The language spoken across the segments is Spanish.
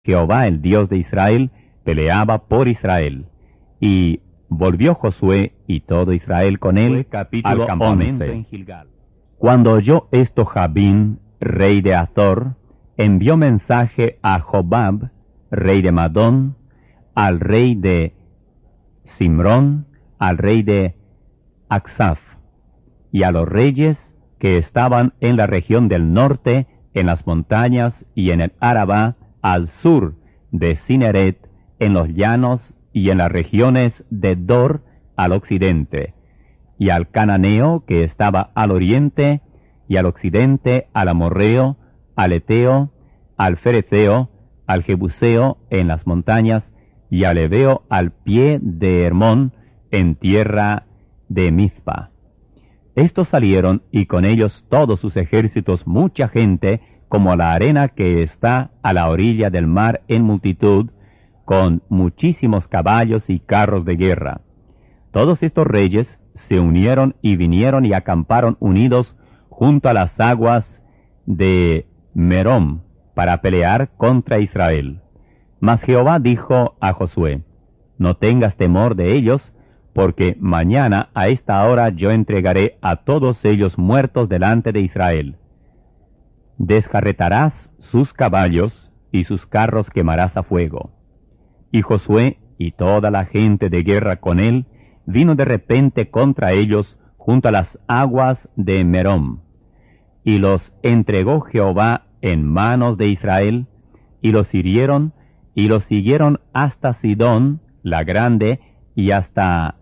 Jehová, el Dios de Israel, peleaba por Israel. Y volvió Josué y todo Israel con él al campamento en Gilgal. Cuando oyó esto Jabín, rey de Azor, envió mensaje a Jobab, rey de Madón, al rey de Simrón, al rey de Aksaf, y a los reyes que estaban en la región del norte, en las montañas y en el Arabá, al sur de Cineret, en los llanos y en las regiones de Dor al occidente, y al cananeo que estaba al oriente, y al occidente al amorreo, al eteo, al fereceo, al jebuseo en las montañas, y al heveo al pie de Hermón, en tierra de Mizpa. Estos salieron, y con ellos todos sus ejércitos, mucha gente, como la arena que está a la orilla del mar en multitud, con muchísimos caballos y carros de guerra. Todos estos reyes se unieron y vinieron y acamparon unidos junto a las aguas de Merom, para pelear contra Israel. Mas Jehová dijo a Josué: no tengas temor de ellos, porque mañana a esta hora yo entregaré a todos ellos muertos delante de Israel. Descarretarás sus caballos y sus carros quemarás a fuego. Y Josué y toda la gente de guerra con él vino de repente contra ellos junto a las aguas de Merom. Y los entregó Jehová en manos de Israel, y los hirieron, y los siguieron hasta Sidón la grande, y hasta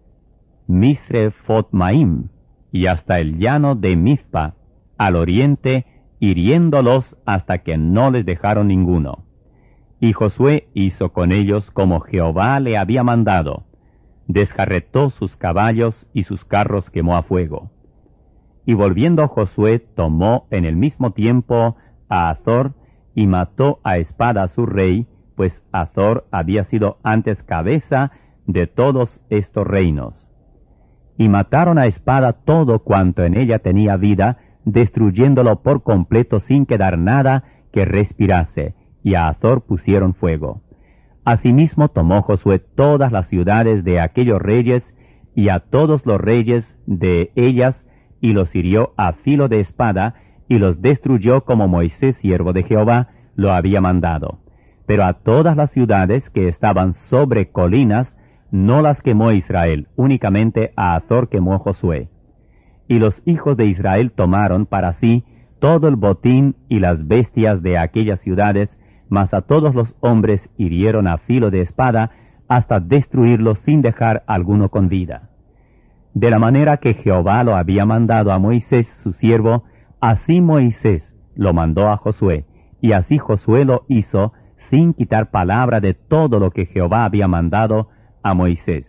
Misrefotmaim, y hasta el llano de Mizpa, al oriente, hiriéndolos hasta que no les dejaron ninguno. Y Josué hizo con ellos como Jehová le había mandado. Descarretó sus caballos y sus carros quemó a fuego. Y volviendo Josué tomó en el mismo tiempo a Azor y mató a espada a su rey, pues Azor había sido antes cabeza de todos estos reinos. Y mataron a espada todo cuanto en ella tenía vida, destruyéndolo por completo sin quedar nada que respirase, y a Azor pusieron fuego. Asimismo tomó Josué todas las ciudades de aquellos reyes, y a todos los reyes de ellas, y los hirió a filo de espada, y los destruyó como Moisés, siervo de Jehová, lo había mandado. Pero a todas las ciudades que estaban sobre colinas, no las quemó Israel, únicamente a Azor quemó Josué. Y los hijos de Israel tomaron para sí todo el botín y las bestias de aquellas ciudades, mas a todos los hombres hirieron a filo de espada, hasta destruirlos sin dejar alguno con vida. De la manera que Jehová lo había mandado a Moisés su siervo, así Moisés lo mandó a Josué, y así Josué lo hizo, sin quitar palabra de todo lo que Jehová había mandado a Moisés.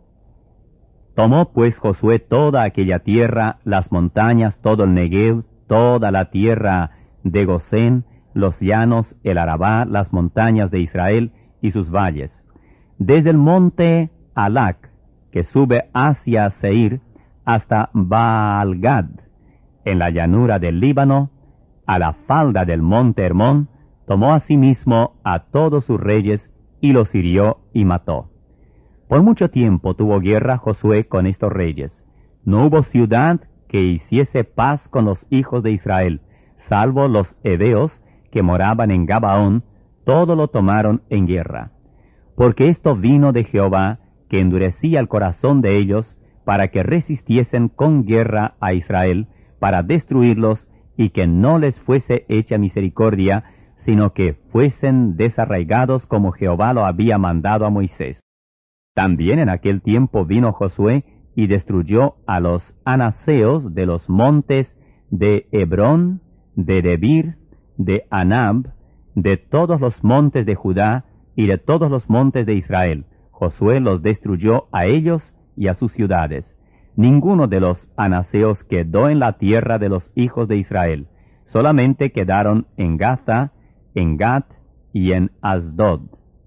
Tomó pues Josué toda aquella tierra, las montañas, todo el Negev, toda la tierra de Gosén, los llanos, el Arabá, las montañas de Israel y sus valles. Desde el monte Alac, que sube hacia Seir, hasta Baal-Gad, en la llanura del Líbano, a la falda del monte Hermón, tomó asimismo a todos sus reyes, y los hirió y mató. Por mucho tiempo tuvo guerra Josué con estos reyes. No hubo ciudad que hiciese paz con los hijos de Israel, salvo los heveos que moraban en Gabaón, todo lo tomaron en guerra. Porque esto vino de Jehová, que endurecía el corazón de ellos, para que resistiesen con guerra a Israel, para destruirlos, y que no les fuese hecha misericordia, sino que fuesen desarraigados como Jehová lo había mandado a Moisés. También en aquel tiempo vino Josué y destruyó a los anaseos de los montes de Hebrón, de Debir, de Anab, de todos los montes de Judá y de todos los montes de Israel. Josué los destruyó a ellos y a sus ciudades. Ninguno de los anaseos quedó en la tierra de los hijos de Israel. Solamente quedaron en Gaza, en Gat y en Asdod.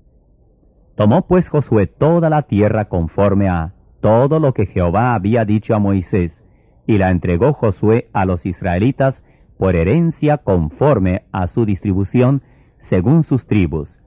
Tomó pues Josué toda la tierra conforme a todo lo que Jehová había dicho a Moisés, y la entregó Josué a los israelitas por herencia conforme a su distribución, según sus tribus,